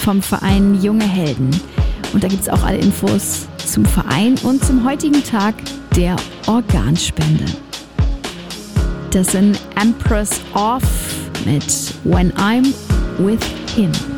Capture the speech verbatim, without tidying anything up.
vom Verein Junge Helden. Und da gibt es auch alle Infos zum Verein und zum heutigen Tag der Organspende. Das sind Empress Off mit When I'm With Him.